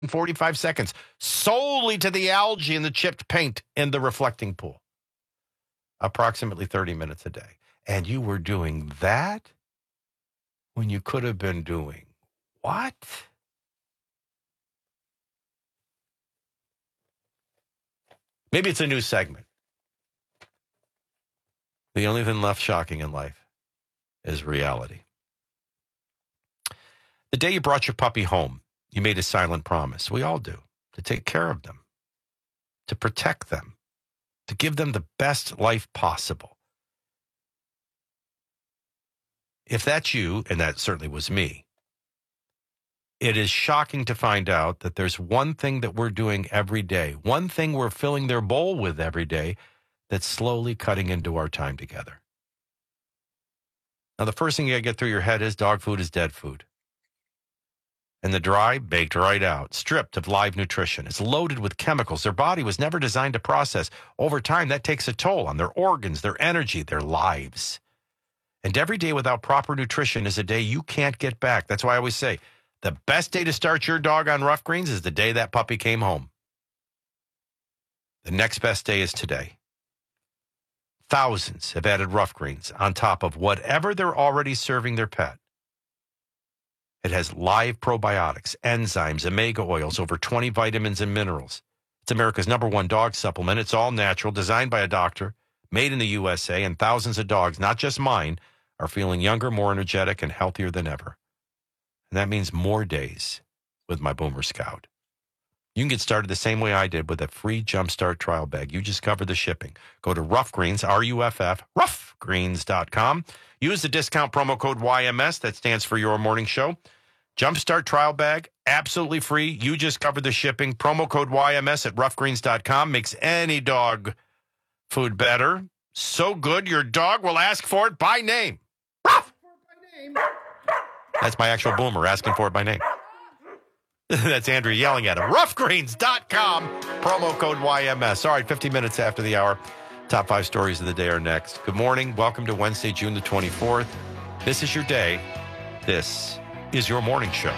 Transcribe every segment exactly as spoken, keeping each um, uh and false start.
forty-five seconds solely to the algae and the chipped paint in the reflecting pool. Approximately thirty minutes a day. And you were doing that when you could have been doing what? Maybe it's a new segment. The only thing left shocking in life is reality. The day you brought your puppy home, you made a silent promise. We all do. To take care of them. To protect them. To give them the best life possible. If that's you, and that certainly was me, it is shocking to find out that there's one thing that we're doing every day, one thing we're filling their bowl with every day that's slowly cutting into our time together. Now, the first thing you got to get through your head is dog food is dead food. And the dry, baked right out, stripped of live nutrition. It's loaded with chemicals their body was never designed to process. Over time, that takes a toll on their organs, their energy, their lives. And every day without proper nutrition is a day you can't get back. That's why I always say, the best day to start your dog on Rough Greens is the day that puppy came home. The next best day is today. Thousands have added Rough Greens on top of whatever they're already serving their pet. It has live probiotics, enzymes, omega oils, over twenty vitamins and minerals. It's America's number one dog supplement. It's all natural, designed by a doctor, made in the U S A, and thousands of dogs, not just mine, are feeling younger, more energetic, and healthier than ever. And that means more days with my Boomer Scout. You can get started the same way I did with a free Jumpstart trial bag. You just cover the shipping. Go to Rough Greens, R U F F, rough greens dot com. Use the discount promo code Y M S. That stands for Your Morning Show. Jumpstart trial bag, absolutely free. You just cover the shipping. Promo code Y M S at rough greens dot com. Makes any dog food better. So good, your dog will ask for it by name. Ruff! That's my actual Boomer asking for it by name. That's Andrew yelling at him. rough greens dot com, promo code Y M S. All right, fifty minutes after the hour. Top five stories of the day are next. Good morning. Welcome to Wednesday, June the twenty-fourth. This is your day. This is your morning show.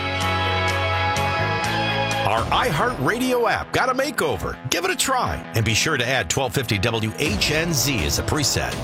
Our iHeartRadio app got a makeover. Give it a try. And be sure to add twelve fifty W H N Z as a preset.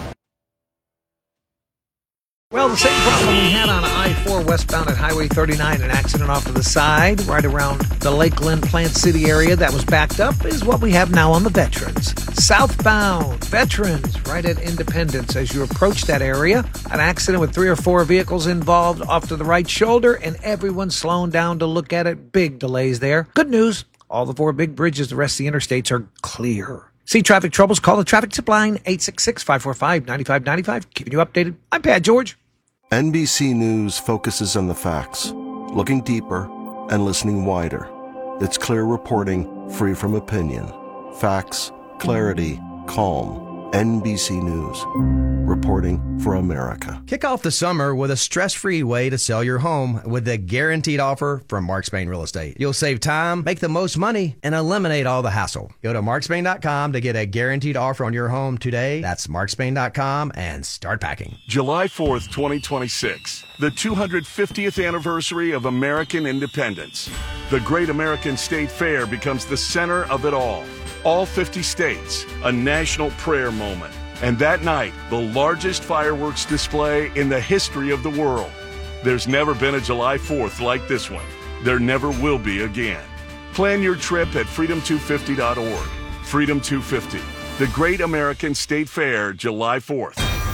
Well, the same problem we had on I four westbound at Highway thirty-nine, an accident off to the side, right around the Lakeland, Plant City area that was backed up, is what we have now on the Veterans. Southbound, Veterans, right at Independence. As you approach that area, an accident with three or four vehicles involved off to the right shoulder, and everyone's slowing down to look at it. Big delays there. Good news, all the four big bridges, the rest of the interstates are clear. See traffic troubles? Call the traffic tip line, eight six six, five four five, nine five nine five. Keeping you updated. I'm Pat George. N B C News focuses on the facts, looking deeper and listening wider. It's clear reporting, free from opinion. Facts, clarity, calm. N B C News. Reporting for America. Kick off the summer with a stress-free way to sell your home with the guaranteed offer from Mark Spain Real Estate. You'll save time, make the most money, and eliminate all the hassle. Go to mark spain dot com to get a guaranteed offer on your home today. That's mark spain dot com and start packing. July fourth, twenty twenty-six, the two hundred fiftieth anniversary of American independence. The Great American State Fair becomes the center of it all. All fifty states, a national prayer moment. And that night, the largest fireworks display in the history of the world. There's never been a July fourth like this one. There never will be again. Plan your trip at freedom two fifty dot org. Freedom two fifty, the Great American State Fair, July fourth.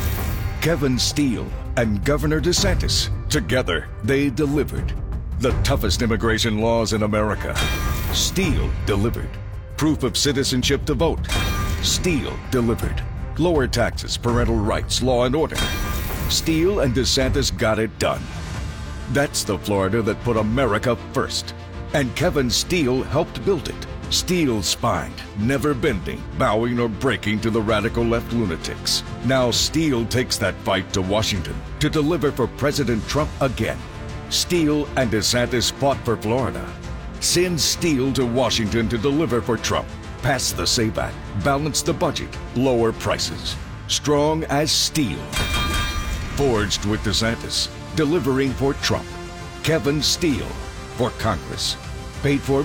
Kevin Steele and Governor DeSantis, together they delivered. The toughest immigration laws in America. Steele delivered. Proof of citizenship to vote. Steele delivered. Lower taxes, parental rights, law and order. Steele and DeSantis got it done. That's the Florida that put America first. And Kevin Steele helped build it. Steele spined, never bending, bowing or breaking to the radical left lunatics. Now Steele takes that fight to Washington to deliver for President Trump again. Steele and DeSantis fought for Florida. Send Steele to Washington to deliver for Trump. Pass the SAVE Act, balance the budget, lower prices. Strong as steel. Forged with DeSantis, delivering for Trump. Kevin Steele for Congress. paid for